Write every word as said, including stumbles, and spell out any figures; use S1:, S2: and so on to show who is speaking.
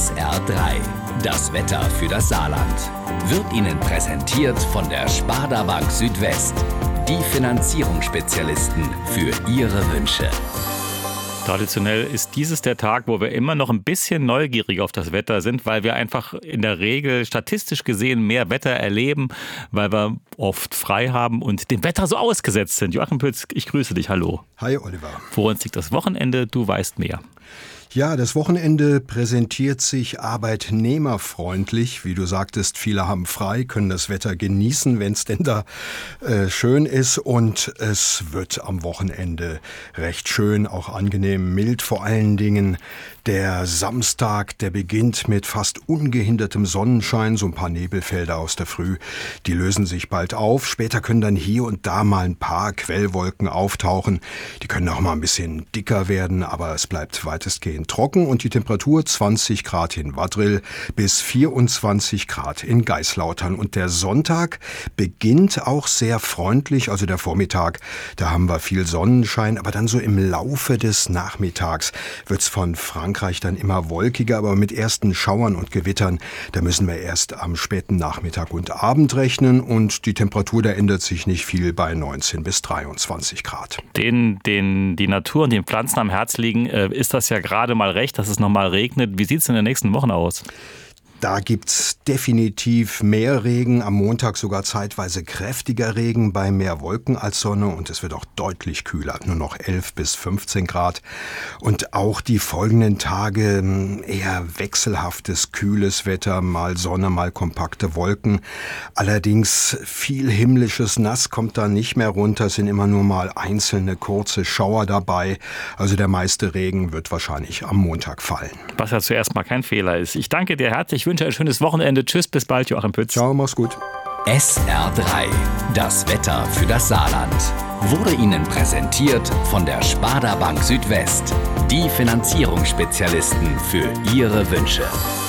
S1: S R drei. Das Wetter für das Saarland. Wird Ihnen präsentiert von der Sparda Bank Südwest. Die Finanzierungsspezialisten für Ihre Wünsche.
S2: Traditionell ist dieses der Tag, wo wir immer noch ein bisschen neugierig auf das Wetter sind, weil wir einfach in der Regel statistisch gesehen mehr Wetter erleben, weil wir oft frei haben und dem Wetter so ausgesetzt sind. Joachim Pütz, ich grüße dich. Hallo.
S3: Hi Oliver.
S2: Vor uns liegt das Wochenende, du weißt mehr.
S3: Ja, das Wochenende präsentiert sich arbeitnehmerfreundlich. Wie du sagtest, viele haben frei, können das Wetter genießen, wenn es denn da äh, schön ist. Und es wird am Wochenende recht schön, auch angenehm mild. Vor allen Dingen der Samstag, der beginnt mit fast ungehindertem Sonnenschein. So ein paar Nebelfelder aus der Früh, die lösen sich bald auf. Später können dann hier und da mal ein paar Quellwolken auftauchen. Die können auch mal ein bisschen dicker werden, aber es bleibt weitestgehend trocken und die Temperatur zwanzig Grad in Wadril bis vierundzwanzig Grad in Geislautern. Und der Sonntag beginnt auch sehr freundlich, also der Vormittag, da haben wir viel Sonnenschein, aber dann so im Laufe des Nachmittags wird's von Frankreich dann immer wolkiger, aber mit ersten Schauern und Gewittern, da müssen wir erst am späten Nachmittag und Abend rechnen und die Temperatur, da ändert sich nicht viel bei neunzehn bis dreiundzwanzig Grad.
S2: Den, den die Natur und den Pflanzen am Herz liegen, äh, ist das ja gerade mal recht, dass es nochmal regnet. Wie sieht es in den nächsten Wochen aus?
S3: Da gibt's definitiv mehr Regen, am Montag sogar zeitweise kräftiger Regen bei mehr Wolken als Sonne und es wird auch deutlich kühler, nur noch elf bis fünfzehn Grad. Und auch die folgenden Tage eher wechselhaftes, kühles Wetter, mal Sonne, mal kompakte Wolken. Allerdings viel himmlisches Nass kommt da nicht mehr runter, es sind immer nur mal einzelne kurze Schauer dabei. Also der meiste Regen wird wahrscheinlich am Montag fallen.
S2: Was ja zuerst mal kein Fehler ist. Ich danke dir herzlich. Ich wünsche ein schönes Wochenende. Tschüss, bis bald, Joachim Pütz.
S3: Ciao, mach's gut.
S1: S R drei. Das Wetter für das Saarland. Wurde Ihnen präsentiert von der Sparda Bank Südwest. Die Finanzierungsspezialisten für Ihre Wünsche.